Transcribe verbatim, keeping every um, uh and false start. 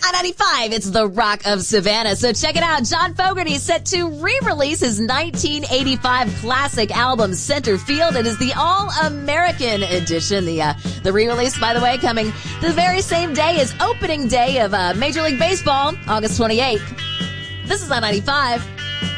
I ninety-five, it's the Rock of Savannah. So check it out. John Fogerty is set to re-release his nineteen eighty-five classic album, Center Field. It is the All-American edition. The uh, the re-release, by the way, coming the very same day as opening day of uh, Major League Baseball, August twenty-eighth. This is I ninety-five.